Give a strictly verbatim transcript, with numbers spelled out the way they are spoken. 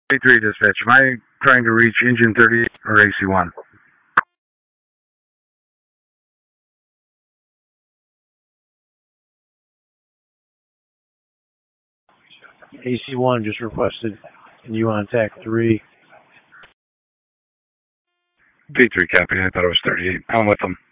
A three dispatch, am I trying to reach engine thirty-eight or A C one? A C one just requested, and you on tack three. B three copy, I thought it was thirty-eight. I'm with them.